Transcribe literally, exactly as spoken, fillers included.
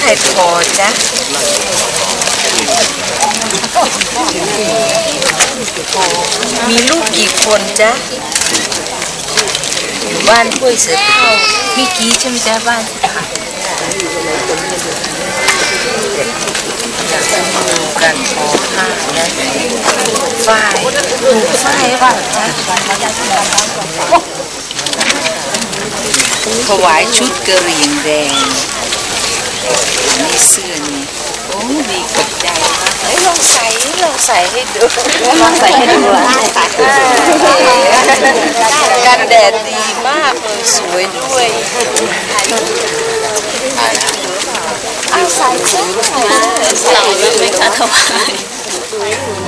รพอจ๊ะมีลูกกี่คนจ๊ะอยู่บ้านห้วยเสือเท่าพี่กี้ใช่ไหมจ๊ะบ้านค่ะดูกันพอผ้านะฝ้ายดูฝ้ายว่าจ๊ะถวายชุดกระเหรี่ยงแดงนี่เสื้อนี่โอ้ดีกับใจเฮ้ยลองใส่ลองใส่ให้ดูลองใส่ให้ดูอ่ะกันแดดดีมากเลยสวยด้วยอ้าวใส่เสื้อใส่เสื้อไม่ค่ะถวาย